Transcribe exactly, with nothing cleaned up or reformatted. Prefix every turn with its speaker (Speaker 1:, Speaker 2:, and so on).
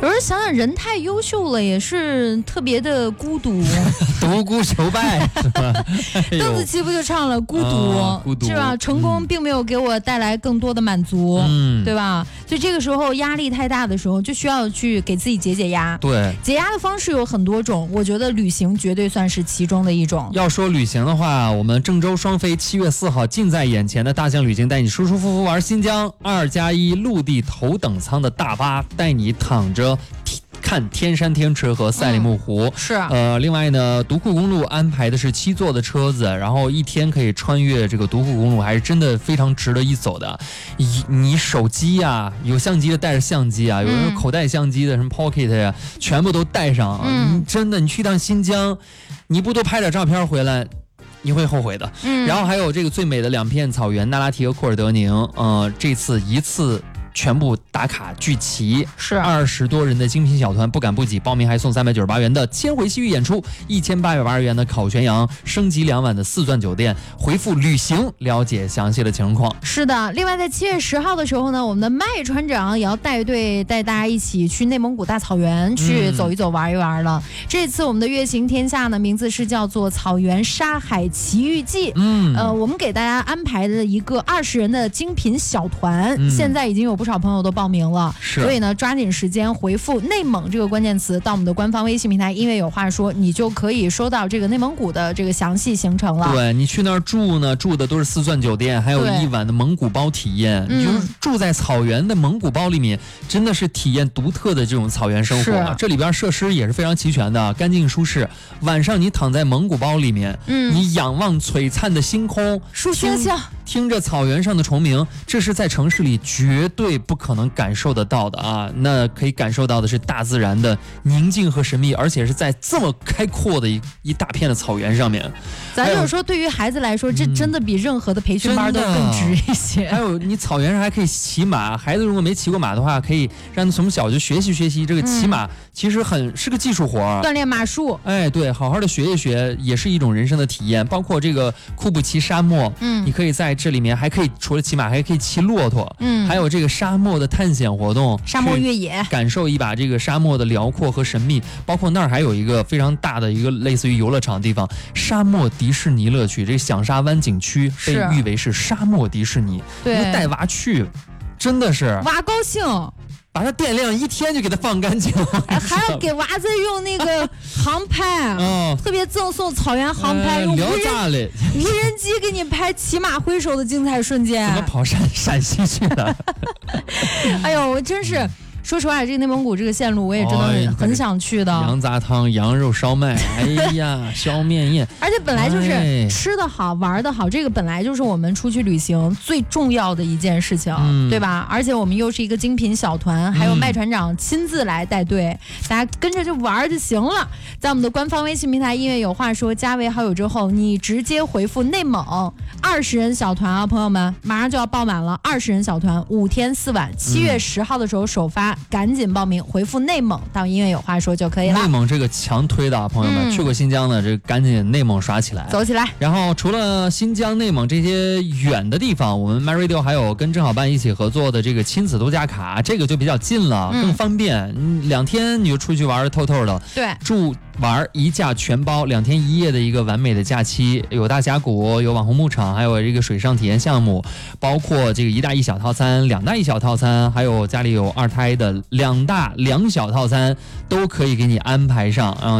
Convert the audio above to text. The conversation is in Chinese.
Speaker 1: 有时想想人太优秀了，也是特别的孤独，
Speaker 2: 独孤求败是吧？
Speaker 1: 邓紫棋不就唱了孤独、
Speaker 2: 啊、孤独
Speaker 1: 是吧？成功并没有给我带来更多的满足，
Speaker 2: 嗯，
Speaker 1: 对吧？所以这个时候压力太大的时候，就需要去给自己解解压。
Speaker 2: 对，
Speaker 1: 解压的方式有很多种，我觉得旅行绝对算是其中的一种。
Speaker 2: 要说旅行的话，我们郑州双飞七月四号近在眼前的大象旅行带你舒舒服服玩新疆，二加一陆地头等舱的大巴带你躺着看天山天池和赛里木湖、
Speaker 1: 嗯、是
Speaker 2: 呃，另外呢，独库公路安排的是七座的车子，然后一天可以穿越这个独库公路，还是真的非常值得一走的。你你手机呀、啊，有相机的带着相机啊，有人口袋相机的什么 Pocket 呀、啊，全部都带上。
Speaker 1: 嗯，
Speaker 2: 真的，你去趟新疆，你不多拍点照片回来，你会后悔的。
Speaker 1: 嗯，
Speaker 2: 然后还有这个最美的两片草原，那拉提和库尔德宁，呃，这次一次全部打卡聚齐，
Speaker 1: 是
Speaker 2: 二十多人的精品小团，不赶不挤，报名还送三百九十八元的千回西域演出，一千八百八十元的烤全羊，升级两晚的四钻酒店。回复旅行了解详细的情况。
Speaker 1: 是的，另外在七月十号的时候呢，我们的麦船长也要带队带大家一起去内蒙古大草原去走一走玩一玩了。嗯、这次我们的月行天下呢，名字是叫做草原沙海奇遇记。
Speaker 2: 嗯，
Speaker 1: 呃，我们给大家安排的一个二十人的精品小团，嗯、现在已经有不少朋友都报名了，所以呢，抓紧时间回复内蒙这个关键词到我们的官方微信平台音乐有话说，你就可以收到这个内蒙古的这个详细行程了。
Speaker 2: 对，你去那儿住呢，住的都是四钻酒店，还有一晚的蒙古包体验，你就是住在草原的蒙古包里面，真的是体验独特的这种草原生活。这里边设施也是非常齐全的，干净舒适。晚上你躺在蒙古包里面，嗯，你仰望璀璨的星空，
Speaker 1: 数星星，
Speaker 2: 听着草原上的虫鸣，这是在城市里绝对不可能感受得到的啊！那可以感受到的是大自然的宁静和神秘，而且是在这么开阔的一一大片的草原上面。
Speaker 1: 咱就是说，对于孩子来说，这真的比任何的培训班都更值一些。
Speaker 2: 还有，你草原上还可以骑马，孩子如果没骑过马的话，可以让他从小就学习学习这个骑马，嗯、其实很是个技术活，
Speaker 1: 锻炼马术。
Speaker 2: 哎，对，好好的学一学，也是一种人生的体验。包括这个库布齐沙漠，嗯，你可以在这里面还可以除了骑马，还可以骑骆驼，嗯，还有这个沙漠的探险活动，
Speaker 1: 沙漠越野，
Speaker 2: 感受一把这个沙漠的辽阔和神秘。包括那儿还有一个非常大的一个类似于游乐场的地方，沙漠迪士尼乐区，这个响沙湾景区被誉为是沙漠迪士尼。
Speaker 1: 对，
Speaker 2: 带娃去，真的是
Speaker 1: 娃高兴。
Speaker 2: 把它电量一天就给它放干净，
Speaker 1: 还要给娃子用那个航拍，哦、特别赠送草原航拍，用无人无人机给你拍骑马挥手的精彩瞬间。
Speaker 2: 怎么跑陕陕西去了？
Speaker 1: 哎呦，我真是。说实话，这个内蒙古这个线路我也真的很、哦、很想去的。
Speaker 2: 羊杂汤、羊肉烧麦，哎呀，烧面宴。
Speaker 1: 而且本来就是吃的好、玩的好，这个本来就是我们出去旅行最重要的一件事情，嗯、对吧？而且我们又是一个精品小团，还有麦船长亲自来带队，嗯、大家跟着就玩就行了。在我们的官方微信平台音乐有话说加为好友之后，你直接回复内蒙二十人小团啊，朋友们，马上就要爆满了，二十人小团五天四晚，七月十号的时候首发。嗯，赶紧报名，回复内蒙到音乐有话说就可以了。
Speaker 2: 内蒙这个强推的啊，朋友们、嗯、去过新疆的，这赶紧内蒙刷起来，
Speaker 1: 走起来。
Speaker 2: 然后除了新疆、内蒙这些远的地方，我们 MyRadio 还有跟正好办一起合作的这个亲子度假卡，这个就比较近了，更方便。嗯、两天你就出去玩透透的，
Speaker 1: 对，
Speaker 2: 住玩一价全包，两天一夜的一个完美的假期，有大峡谷，有网红牧场，还有这个水上体验项目，包括这个一大一小套餐、两大一小套餐，还有家里有二胎的两大两小套餐都可以给你安排上啊。